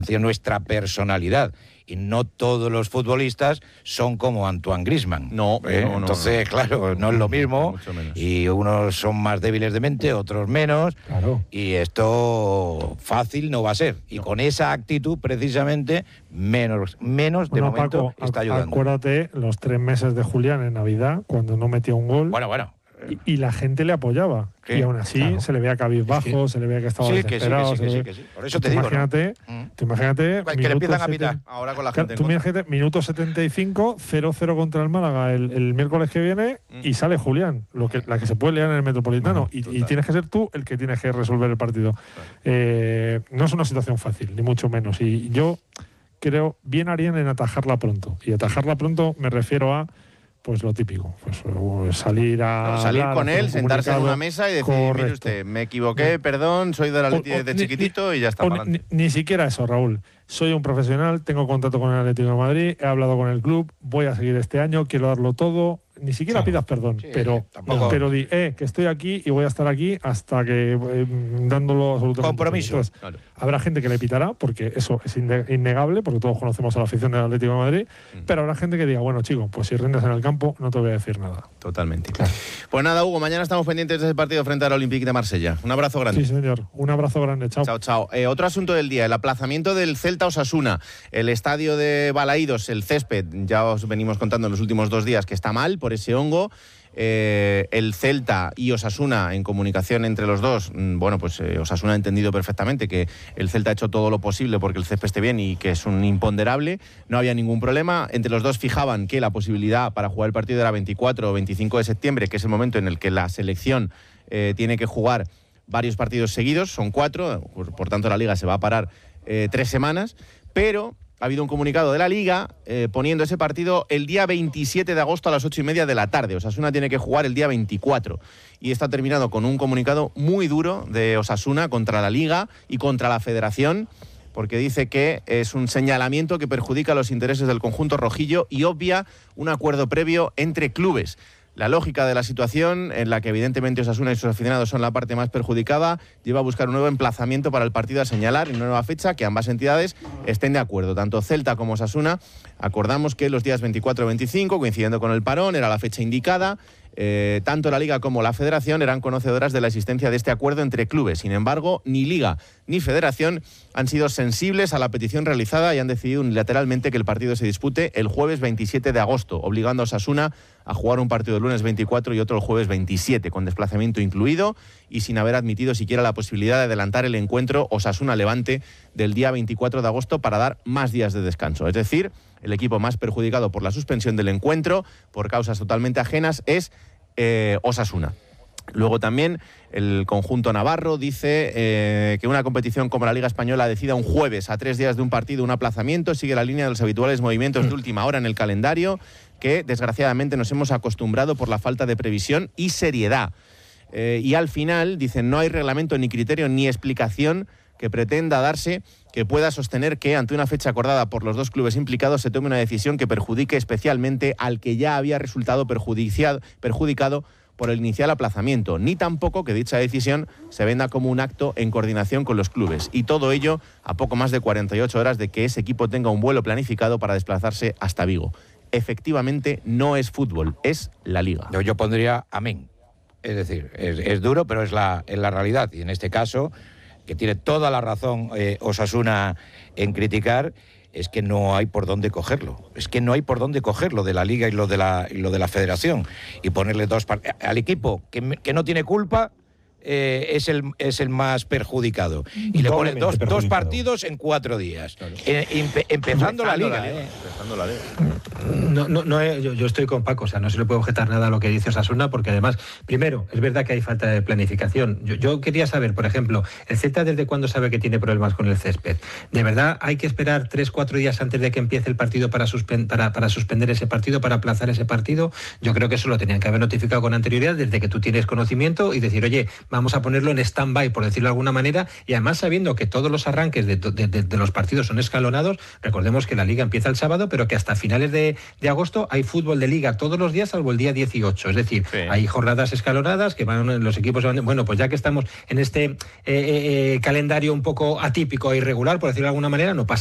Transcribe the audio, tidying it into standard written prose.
nuestra personalidad. Y no todos los futbolistas son como Antoine Griezmann. No. Entonces, claro, no es lo mismo. Y unos son más débiles de mente, otros menos. Claro. Y esto fácil no va a ser. Y con esa actitud, precisamente, menos de momento Paco, está ayudando. Acuérdate los 3 meses de Julián en Navidad, cuando no metía un gol. Bueno. Y la gente le apoyaba. Sí, y aún así se le veía cabizbajo, se le veía que estaba desesperado. Que sí. Por eso te digo, imagínate, ¿no? Tú imagínate... Que le empiezan a pitar ahora con la gente. Tú imagínate, minuto 75, 0-0 contra el Málaga el miércoles que viene y sale Julián, la que se puede liar en el Metropolitano. Y tienes que ser tú el que tienes que resolver el partido. No es una situación fácil, ni mucho menos. Y yo creo, bien harían en atajarla pronto. Y atajarla pronto me refiero a... Pues lo típico, pues salir con él, sentarse en una mesa y decir, mire usted, me equivoqué, perdón, soy de la Atleti desde chiquitito y ya está. Ni siquiera eso, Raúl. Soy un profesional, tengo contacto con el Atlético de Madrid, he hablado con el club, voy a seguir este año, quiero darlo todo. Ni siquiera pidas perdón, pero di, que estoy aquí y voy a estar aquí hasta que dándolo absolutamente. Compromiso. Entonces, habrá gente que le pitará, porque eso es innegable, porque todos conocemos a la afición del Atlético de Madrid, pero habrá gente que diga, bueno, chico, pues si rindes en el campo, no te voy a decir nada. Totalmente. Claro. Pues nada, Hugo, mañana estamos pendientes de ese partido frente al Olympique de Marsella. Un abrazo grande. Sí, señor. Un abrazo grande. Chao. Chao. Otro asunto del día, el aplazamiento del Celta Osasuna. El estadio de Balaídos, el césped, ya os venimos contando en los últimos 2 días que está mal por ese hongo. El Celta y Osasuna, en comunicación entre los dos, Osasuna ha entendido perfectamente que el Celta ha hecho todo lo posible porque el césped esté bien y que es un imponderable, no había ningún problema. Entre los dos fijaban que la posibilidad para jugar el partido era 24 o 25 de septiembre, que es el momento en el que la selección tiene que jugar varios partidos seguidos, son 4, por tanto la Liga se va a parar 3 semanas, pero... Ha habido un comunicado de la Liga poniendo ese partido el día 27 de agosto a las 8:30 de la tarde. Osasuna tiene que jugar el día 24. Y está terminado con un comunicado muy duro de Osasuna contra la Liga y contra la Federación, porque dice que es un señalamiento que perjudica los intereses del conjunto rojillo y obvia un acuerdo previo entre clubes. La lógica de la situación, en la que evidentemente Osasuna y sus aficionados son la parte más perjudicada, lleva a buscar un nuevo emplazamiento para el partido a señalar en una nueva fecha que ambas entidades estén de acuerdo. Tanto Celta como Osasuna acordamos que los días 24 y 25, coincidiendo con el parón, era la fecha indicada. Tanto la Liga como la Federación eran conocedoras de la existencia de este acuerdo entre clubes. Sin embargo, ni Liga ni Federación han sido sensibles a la petición realizada y han decidido unilateralmente que el partido se dispute el jueves 27 de agosto, obligando a Osasuna a jugar un partido el lunes 24 y otro el jueves 27, con desplazamiento incluido y sin haber admitido siquiera la posibilidad de adelantar el encuentro Osasuna-Levante del día 24 de agosto para dar más días de descanso. Es decir, el equipo más perjudicado por la suspensión del encuentro, por causas totalmente ajenas, es Osasuna. Luego también el conjunto navarro dice que una competición como la Liga Española decida un jueves a 3 días de un partido un aplazamiento, sigue la línea de los habituales movimientos de última hora en el calendario que desgraciadamente nos hemos acostumbrado por la falta de previsión y seriedad. Y al final dicen no hay reglamento ni criterio ni explicación que pretenda darse que pueda sostener que ante una fecha acordada por los dos clubes implicados se tome una decisión que perjudique especialmente al que ya había resultado perjudicado por el inicial aplazamiento, ni tampoco que dicha decisión se venda como un acto en coordinación con los clubes. Y todo ello a poco más de 48 horas de que ese equipo tenga un vuelo planificado para desplazarse hasta Vigo. Efectivamente, no es fútbol, es la Liga. Yo pondría amén. Es decir, es duro, pero es la realidad. Y en este caso, que tiene toda la razón Osasuna en criticar, es que no hay por dónde cogerlo. Es que no hay por dónde cogerlo de la Liga y lo de la Federación. Y ponerle al equipo que no tiene culpa, es el más perjudico. Y le ponen dos partidos en 4 días. Claro. Empezando la Liga. Yo estoy con Paco, o sea, no se le puede objetar nada a lo que dice Osasuna, porque además, primero, es verdad que hay falta de planificación. Yo quería saber, por ejemplo, ¿el Celta desde cuándo sabe que tiene problemas con el césped? ¿De verdad hay que esperar 3-4 días antes de que empiece el partido para suspender ese partido, para aplazar ese partido? Yo creo que eso lo tenían que haber notificado con anterioridad desde que tú tienes conocimiento y decir, oye, vamos a ponerlo en stand-by, por decirlo de alguna manera, y además sabiendo que todos los arranques de los partidos son escalonados. Recordemos que la Liga empieza el sábado, pero que hasta finales de de agosto hay fútbol de liga todos los días, salvo el día 18. Es decir, hay jornadas escalonadas que los equipos van. Bueno, pues ya que estamos en este calendario un poco atípico e irregular, por decirlo de alguna manera, no pasa